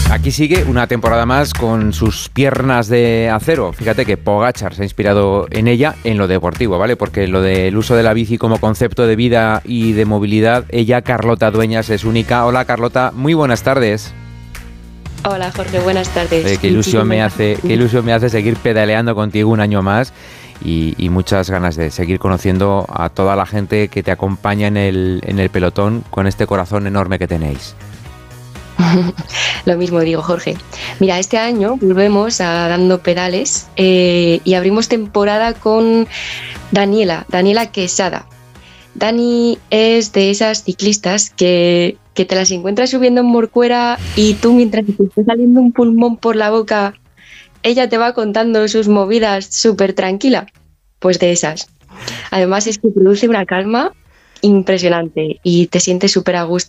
Aquí sigue una temporada más con sus piernas de acero. Fíjate que Pogačar se ha inspirado en ella en lo deportivo, ¿vale? Porque lo del uso de la bici como concepto de vida y de movilidad, ella, Carlota Dueñas, es única. Hola, Carlota, muy buenas tardes. Hola, Jorge, buenas tardes. Qué ilusión me hace seguir pedaleando contigo un año más y muchas ganas de seguir conociendo a toda la gente que te acompaña en el pelotón con este corazón enorme que tenéis. Lo mismo digo, Jorge. Mira, este año volvemos a Dando Pedales y abrimos temporada con Daniela Quesada. Dani es de esas ciclistas que te las encuentras subiendo en Morcuera y tú, mientras te está saliendo un pulmón por la boca, ella te va contando sus movidas súper tranquila. Pues de esas. Además es que produce una calma impresionante y te sientes súper a gusto